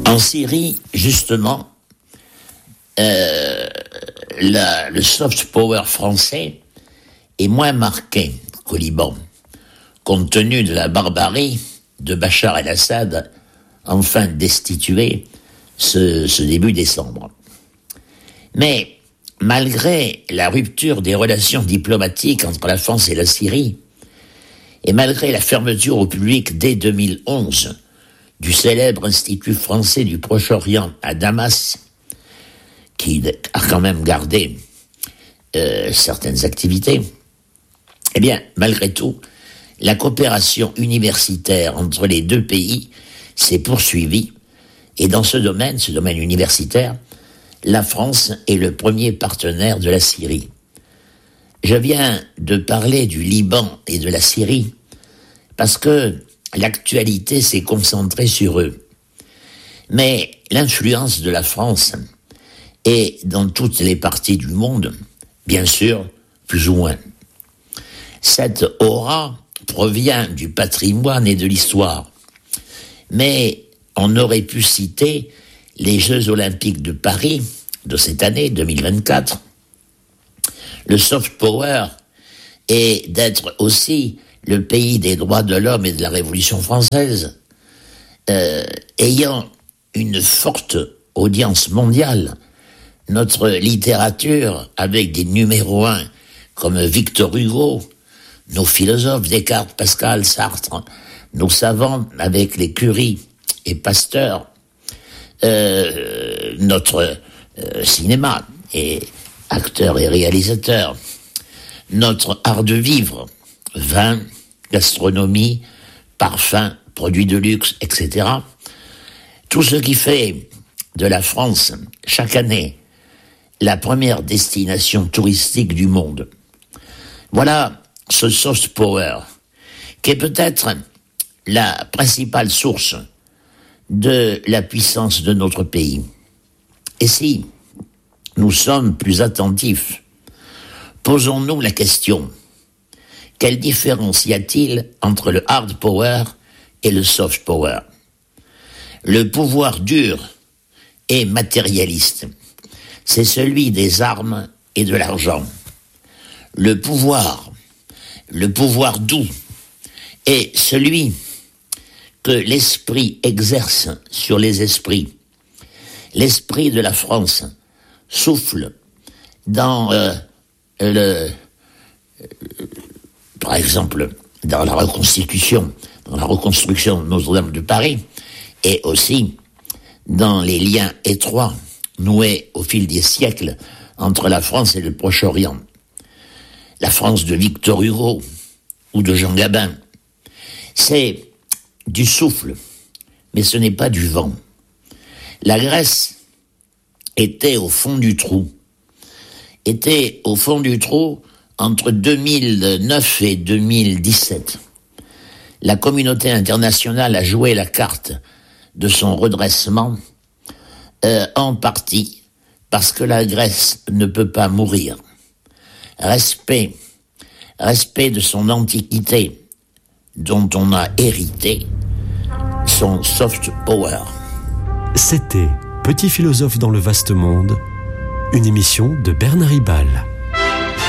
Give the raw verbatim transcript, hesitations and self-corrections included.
En Syrie, justement, euh, la, le soft power français est moins marqué qu'au Liban, compte tenu de la barbarie de Bachar el-Assad, enfin destitué ce, ce début décembre. Mais malgré la rupture des relations diplomatiques entre la France et la Syrie, et malgré la fermeture au public dès deux mille onze du célèbre Institut français du Proche-Orient à Damas, qui a quand même gardé euh, certaines activités, eh bien, malgré tout, la coopération universitaire entre les deux pays s'est poursuivie, et dans ce domaine, ce domaine universitaire, la France est le premier partenaire de la Syrie. Je viens de parler du Liban et de la Syrie parce que l'actualité s'est concentrée sur eux. Mais l'influence de la France est dans toutes les parties du monde, bien sûr, plus ou moins. Cette aura provient du patrimoine et de l'histoire. Mais on aurait pu citer les Jeux Olympiques de Paris de cette année, deux mille vingt-quatre. Le soft power est d'être aussi le pays des droits de l'homme et de la Révolution française, euh, ayant une forte audience mondiale. Notre littérature, avec des numéros un comme Victor Hugo, nos philosophes Descartes, Pascal, Sartre, nos savants avec les Curie et Pasteur, euh, notre euh, cinéma et acteurs et réalisateurs, notre art de vivre, vin, gastronomie, parfums, produits de luxe, et cetera. Tout ce qui fait de la France, chaque année, la première destination touristique du monde. Voilà ce soft power, qui est peut-être la principale source de la puissance de notre pays. Et si nous sommes plus attentifs, posons-nous la question: quelle différence y a-t-il entre le hard power et le soft power? Le pouvoir dur et matérialiste, c'est celui des armes et de l'argent. Le pouvoir, le pouvoir doux, est celui que l'esprit exerce sur les esprits. L'esprit de la France souffle dans euh, le, euh, par exemple, dans la reconstitution, dans la reconstruction de Notre-Dame de Paris, et aussi dans les liens étroits noués au fil des siècles entre la France et le Proche-Orient. La France de Victor Hugo ou de Jean Gabin, c'est du souffle, mais ce n'est pas du vent. La Grèce était au fond du trou, était au fond du trou entre deux mille neuf et deux mille dix-sept. La communauté internationale a joué la carte de son redressement, euh, en partie parce que la Grèce ne peut pas mourir. Respect, respect de son antiquité, dont on a hérité son soft power. C'était Petit philosophe dans le vaste monde, une émission de Bernard Ribal.